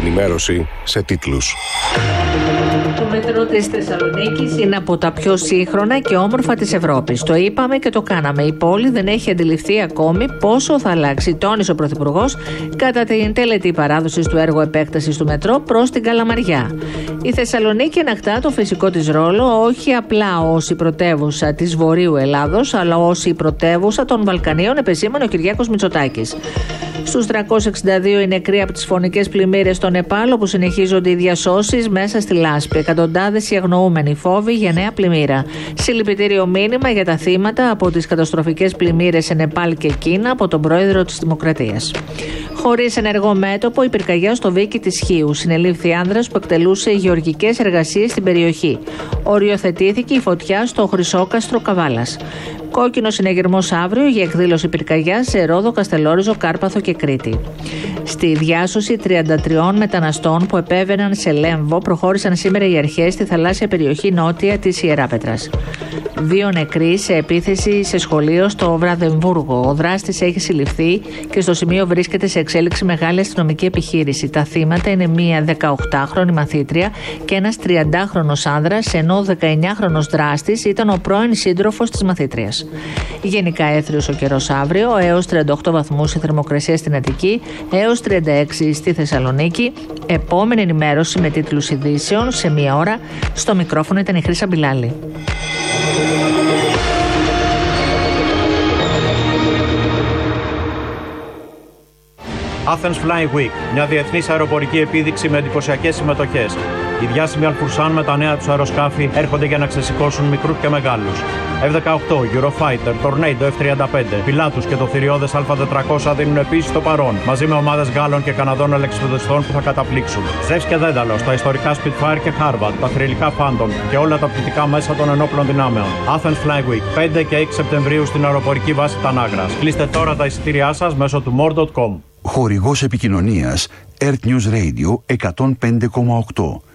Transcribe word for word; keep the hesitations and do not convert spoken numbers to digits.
ενημέρωση σε τίτλους. Το μετρό της Θεσσαλονίκης είναι από τα πιο σύγχρονα και όμορφα της Ευρώπης. Το είπαμε και το κάναμε. Η πόλη δεν έχει αντιληφθεί ακόμη πόσο θα αλλάξει, τόνισε ο Πρωθυπουργός κατά την τελετή παράδοση του έργου επέκτασης του μετρό προς την Καλαμαριά. Η Θεσσαλονίκη ανακτά το φυσικό της ρόλο όχι απλά ως η πρωτεύουσα της Βορείου Ελλάδος, αλλά ως η πρωτεύουσα των Βαλκανίων, επεσήμανε ο Κυριάκος Μητσοτάκης. Στους τριακόσιοι εξήντα δύο οι νεκροί από τις φωνικές πλημμύρες στο Νεπάλ, όπου συνεχίζονται οι διασώσεις μέσα στη λάσπη. Εκατοντάδες οι αγνοούμενοι, φόβοι για νέα πλημμύρα. Συλληπιτήριο μήνυμα για τα θύματα από τις καταστροφικές πλημμύρες σε Νεπάλ και Κίνα από τον πρόεδρο της Δημοκρατίας. Χωρίς ενεργό μέτωπο, η πυρκαγιά στο Βίκι της Χίου. Συνελήφθη άνδρας που εκτελούσε γεωργικές εργασίες στην περιοχή. Οριοθετήθηκε η φωτιά στο Χρυσόκαστρο Καβάλας. Κόκκινο συνεγερμός αύριο για εκδήλωση πυρκαγιάς σε Ρόδο, Καστελόριζο, Κάρπαθο και Κρήτη. Στη διάσωση τριάντα τριών μεταναστών που επέβαιναν σε Λέμβο προχώρησαν σήμερα οι αρχές στη θαλάσσια περιοχή νότια της Ιεράπετρας. Δύο νεκροί σε επίθεση σε σχολείο στο Βραδεμβούργο. Ο δράστης έχει συλληφθεί και στο σημείο βρίσκεται σε εξέλιξη μεγάλη αστυνομική επιχείρηση. Τα θύματα είναι μία δεκαοκτάχρονη μαθήτρια και ένας τριαντάχρονος άνδρας, ενώ ο δεκαεννιάχρονος δράστης ήταν ο πρώην σύντροφος της μαθήτριας. Γενικά έθριος ο καιρός αύριο, έως τριάντα οκτώ βαθμούς η θερμοκρασία στην Αττική, έως τριάντα έξι στη Θεσσαλονίκη. Επόμενη ενημέρωση με τίτλους ειδήσεων σε μία ώρα. Στο μικρόφωνο ήταν η Χρύσα Μπιλάλη. Athens Flying Week, μια διεθνής αεροπορική επίδειξη με εντυπωσιακές συμμετοχές. Οι διάσημοι Αλφουρσάν με τα νέα τους αεροσκάφη έρχονται για να ξεσηκώσουν μικρούς και μεγάλους. εφ δεκαοκτώ, Eurofighter, Tornado εφ τριάντα πέντε, Pilatus και το θηριώδες Α τετρακόσια δίνουν επίσης το παρόν, μαζί με ομάδες Γάλλων και Καναδών αλεξιπτοδιστών που θα καταπλήξουν. Ζεύς και Δένταλος, τα ιστορικά Spitfire και Harvard, τα θρυλικά Phantom και όλα τα πτυτικά μέσα των ενόπλων δυνάμεων. Athens Flying Week, πέντε και έξι Σεπτεμβρίου στην αεροπορική βάση Τανάγρας. Κλείστε τώρα τα εισιτήριά σας μέσω του more τελεία com. Χορηγός επικοινωνίας Earth News Radio εκατόν πέντε κόμμα οκτώ.